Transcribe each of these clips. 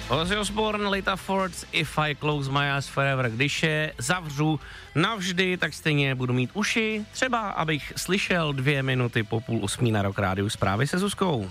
Ozzy Osbourne, Lita Ford, If I Close My Eyes Forever. Když je zavřu navždy, tak stejně budu mít uši. Třeba, abych slyšel 2 minuty po 7:30 na Rock Rádiu zprávy se Zuzkou.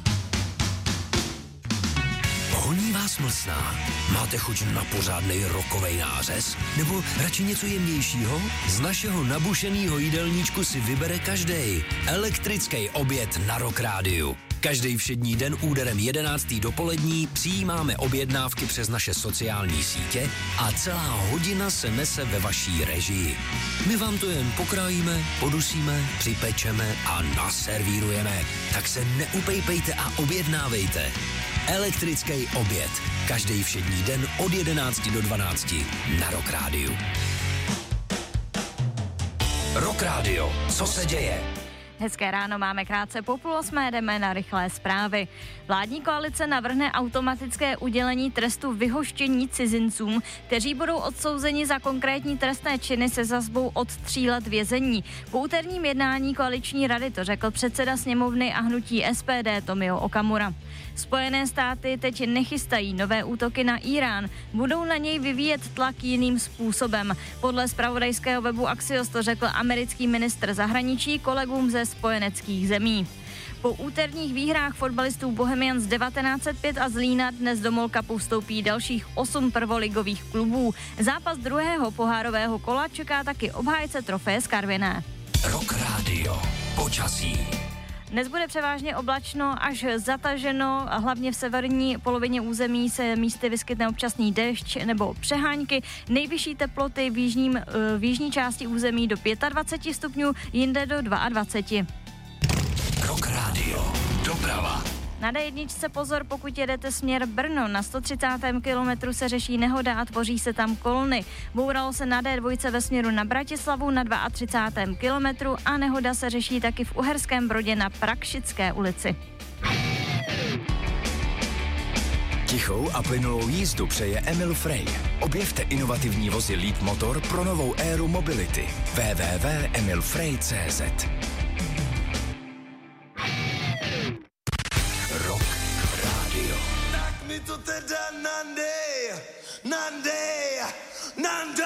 Honí vás mlsná? Máte chuť na pořádnej rokovej nářez? Nebo radši něco jemnějšího? Z našeho nabušenýho jídelníčku si vybere každej. Elektrický oběd na Rock Rádiu. Každý všední den úderem 11. dopolední přijímáme objednávky přes naše sociální sítě a celá hodina se nese ve vaší režii. My vám to jen pokrájíme, podusíme, připečeme a naservírujeme. Tak se neupejpejte a objednávejte. Elektrický oběd. Každý všední den od 11 do 12 na Rock Rádiu. Rock Rádio. Co se děje? Hezké ráno, máme krátce po 7:30, jdeme na rychlé zprávy. Vládní koalice navrhne automatické udělení trestu vyhoštění cizincům, kteří budou odsouzeni za konkrétní trestné činy se sazbou od 3 let vězení. Po úterním jednání koaliční rady to řekl předseda sněmovny a hnutí SPD Tomio Okamura. Spojené státy teď nechystají nové útoky na Irán, budou na něj vyvíjet tlak jiným způsobem. Podle zpravodajského webu Axios to řekl americký ministr zahraničí kolegům ze spojeneckých zemí. Po úterních výhrách fotbalistů Bohemians 1905 a Zlína dnes do MOL Cupu vstoupí dalších 8 prvoligových klubů. Zápas druhého pohárového kola čeká taky obhájce trofeje z Karviné. Rock Rádio. Počasí. Dnes bude převážně oblačno až zataženo, a hlavně v severní polovině území se místy vyskytne občasný déšť nebo přehánky. Nejvyšší teploty v jižní části území do 25 stupňů, jinde do 22. Rock Rádio. Doprava. Na D1 pozor, pokud jedete směr Brno. Na 130. kilometru se řeší nehoda a tvoří se tam kolony. Bouralo se na D2 ve směru na Bratislavu na 32. kilometru a nehoda se řeší taky v Uherském Brodě na Prakšické ulici. Tichou a plynulou jízdu přeje Emil Frey. Objevte inovativní vozy Leap Motor pro novou éru mobility. www.emilfrey.cz Rock Rádio. Tak mi to teda nandej, nandej, nandej.